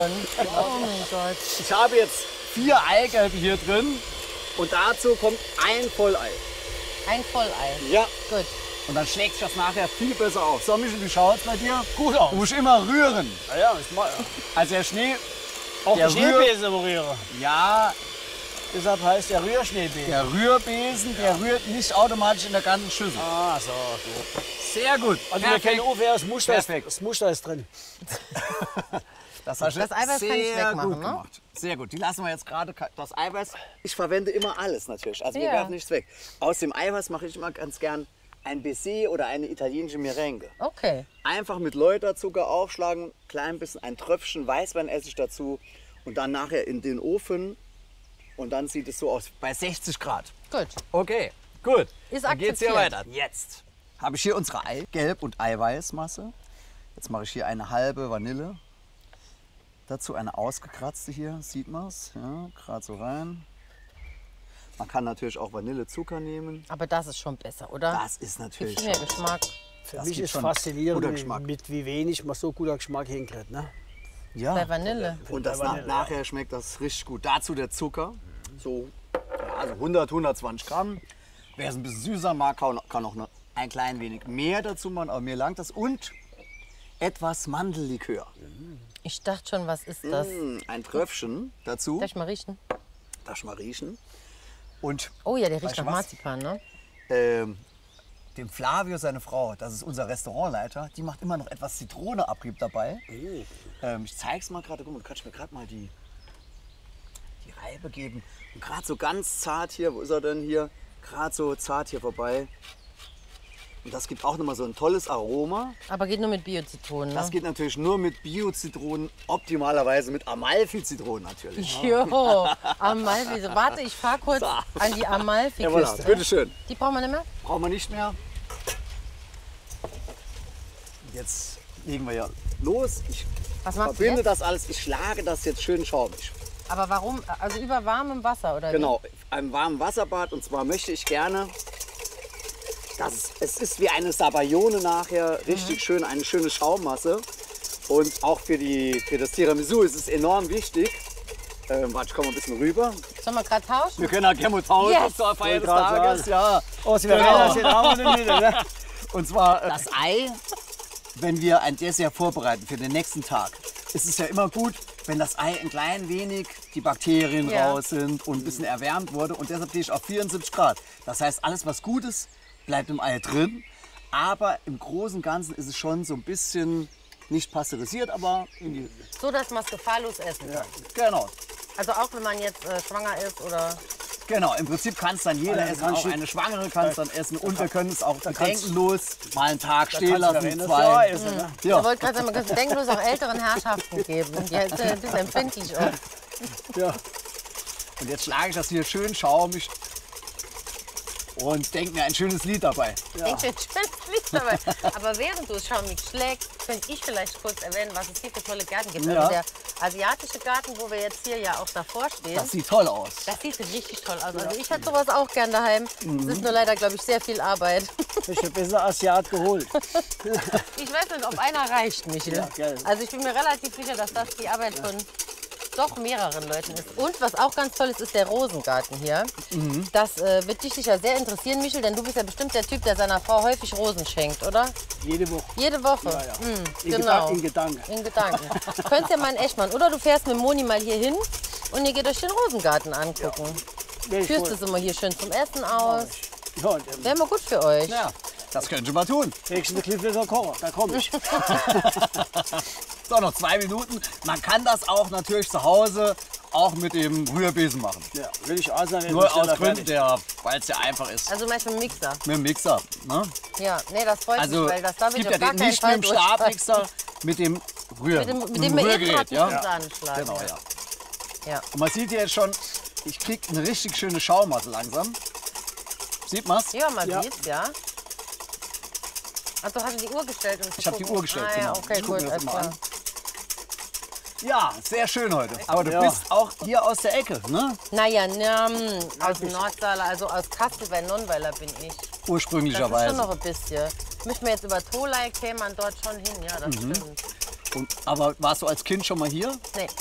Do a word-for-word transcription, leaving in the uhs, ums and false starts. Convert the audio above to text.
Oh mein Gott. Ich habe jetzt vier Eigelbe hier drin und dazu kommt ein Vollei. Ein Vollei. Ja. Gut. Und dann schlägt sich das nachher viel besser auf. So, Michel, wie schaut's bei dir? Gut aus. Du musst immer rühren. Ja, ja, ich mach, Also der Schnee, auch der der Schneebesen rühre. ja, Deshalb heißt der Rührschneebesen. der Rührbesen, der rührt nicht automatisch in der ganzen Schüssel. Ah, so, gut. Sehr gut. Also wir kennen ungefähr das Muster, ist, Perfekt. das Muster ist drin. Das hast du Das Eiweiß kann ich sehr wegmachen, gut ne? gemacht. Sehr gut. Die lassen wir jetzt gerade. Das Eiweiß. Ich verwende immer alles natürlich. Also wir Ja. werfen nichts weg. Aus dem Eiweiß mache ich immer ganz gern ein Baiser oder eine italienische Merengue. Okay. Einfach mit Läuterzucker aufschlagen, klein bisschen ein Tröpfchen Weißweinessig dazu und dann nachher in den Ofen. Und dann sieht es so aus bei sechzig Grad. Gut. Okay, gut. Ist Dann geht's hier akzeptiert. weiter. Jetzt habe ich hier unsere Eigelb- und Eiweißmasse. Jetzt mache ich hier eine halbe Vanille. Dazu eine ausgekratzte hier, sieht man es. Ja, gerade so rein. Man kann natürlich auch Vanillezucker nehmen. Aber das ist schon besser, oder? Das ist natürlich Gibt mehr schon- Geschmack. Für Das mich gibt ist schon faszinierend, guter Geschmack. mit wie wenig man so guter Geschmack hinkriegt. Ne? Ja. Bei Vanille. Und das Bei nach, Vanille, nachher schmeckt das richtig gut. Dazu der Zucker, so ja, also hundert, hundertzwanzig Gramm. Wer es ein bisschen süßer mag, kann kann auch noch ein klein wenig mehr dazu machen, aber mir langt das. Und etwas Mandellikör. Ich dachte schon, was ist das? Mm, Ein Tröpfchen dazu, Darf ich mal riechen? darf ich mal riechen. Und Oh ja, der riecht Weißt du nach was? Marzipan, ne? ähm, dem Flavio, seine Frau, das ist unser Restaurantleiter, die macht immer noch etwas Zitroneabrieb dabei. Ähm, ich zeig's mal gerade, guck mal, du kannst mir gerade mal die, die Reibe geben. Und gerade so ganz zart hier, wo ist er denn hier? Gerade so zart hier vorbei. Und das gibt auch nochmal so ein tolles Aroma. Aber geht nur mit Bio-Zitronen, Das ne? geht natürlich nur mit Bio-Zitronen, optimalerweise mit Amalfi-Zitronen natürlich. Jo, Amalfi. So, warte, ich fahr kurz an die Ja, voilà, Amalfi-Küste. bitteschön. Die brauchen wir nicht mehr? Brauchen wir nicht mehr. Jetzt legen wir ja los. Ich Was machst du verbinde jetzt? das alles. Ich schlage das jetzt schön schaumig. Aber warum? Also über warmem Wasser, oder Genau, einem warmen Wasserbad. Und zwar möchte ich gerne, dass es, es ist wie eine Sabayone nachher, richtig Mhm. schön, eine schöne Schaummasse. Und auch für, die, für das Tiramisu ist es enorm wichtig. Ähm, warte, ich komme ein bisschen rüber. wie? Sollen wir gerade tauschen? Wir können auch gerne tauschen Yes! zur Feier des Wollte grad Tages. Ja. Oh, sie Genau. werden den haben wir nicht, ne? Und zwar äh, das Ei, wenn wir ein Dessert vorbereiten für den nächsten Tag, ist es ja immer gut, wenn das Ei ein klein wenig die Bakterien Ja. raus sind und ein bisschen erwärmt wurde. Und deshalb gehe ich auf vierundsiebzig Grad. Das heißt, alles was gut ist, bleibt im Ei drin. Aber im Großen und Ganzen ist es schon so ein bisschen nicht pasteurisiert, aber in die, So, dass man es gefahrlos essen kann. genau. Also auch wenn man jetzt äh, schwanger ist oder... Genau, im Prinzip kann es dann jeder Also essen, kannst auch du- eine Schwangere kann es dann essen und wir können es auch kannst- bedenkenlos mal einen Tag Da stehen kannst du lassen, darin das zwei. Jahr essen, ne? Ich Ja. wollte gerade sagen, man kann es bedenkenlos auch älteren Herrschaften geben. Die sind ein bisschen empfindlich auch. Ja. Und jetzt schlage ich das hier schön schaumig und denke mir ein schönes Lied dabei. Ich denke, ein schönes Lied dabei. Aber während du es schaumig schlägst, könnte ich vielleicht kurz erwähnen, was es hier für tolle Gärten gibt. Ja. Also der asiatische Garten, wo wir jetzt hier ja auch davor stehen, Das sieht toll aus. das sieht richtig toll aus. Also ich hätte sowas auch gern daheim. Mhm. Es ist nur leider, glaube ich, sehr viel Arbeit. Ich habe besser Asiat geholt. Ich weiß nicht, ob einer reicht, Michel. Ja, gell. Also ich bin mir relativ sicher, dass das die Arbeit von doch mehreren Leuten ist. Und was auch ganz toll ist, ist der Rosengarten hier. Mhm. Das äh, wird dich sicher sehr interessieren, Michel, denn du bist ja bestimmt der Typ, der seiner Frau häufig Rosen schenkt, oder? Jede Woche. Jede Woche. Ja, ja. Hm, In, genau. Gedan in Gedanken. In Gedanken. Du könntest ja mal in echt machen. Oder du fährst mit Moni mal hier hin und ihr geht euch den Rosengarten angucken. Wäre ich Führst wohl- es immer hier schön zum Essen aus. Ja, und ähm, Wäre mal gut für euch. Ja, das könnt ihr mal tun. nächsten Cliff ist er kochen. Da komme ich. So, noch zwei Minuten. Man kann das auch natürlich zu Hause auch mit dem Rührbesen machen. Ja, will ich auch sagen, Nur aus Gründen, der, weil es ja einfach ist. Also meinst du mit dem Mixer? Mit dem Mixer. Ne? Ja, nee, das freut Also mich, weil das darf es ich gibt auf ja gar den keinen nicht Fall mit dem durchstreichen. Stabmixer, mit dem Rühr, Mit dem, mit dem wir eben Rührgerät. hatten, Ja? zum Anschlagen. Genau, ja. Ja. Und man sieht hier jetzt schon, ich kriege eine richtig schöne Schaummasse langsam. Sieht man's? Ja, man Ja. sieht's, ja. Ach, du hast die Uhr gestellt? Um zu Ich habe die gucken. Uhr gestellt, ah, ja, genau. okay, Ich guck gut, mir das alles immer klar. an. Ja, sehr schön heute. Aber du Ja. bist auch hier aus der Ecke, ne? Naja, ne, hm, aus dem Nordsaal, also aus Kassel bei Nonnweiler bin ich. Das ist schon Ursprünglicherweise. noch ein bisschen. Müssen wir jetzt über Tolai käme man dort schon hin, ja, das Mhm. stimmt. Und, aber warst du als Kind schon mal hier? Nee.